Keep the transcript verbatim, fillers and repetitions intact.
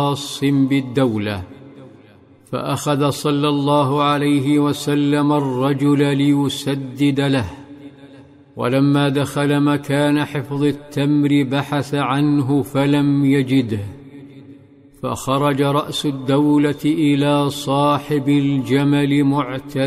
خاص بالدولة، فأخذ صلى الله عليه وسلم الرجل ليسدد له، ولما دخل مكان حفظ التمر بحث عنه فلم يجده، فخرج رأس الدولة إلى صاحب الجمل معتذرا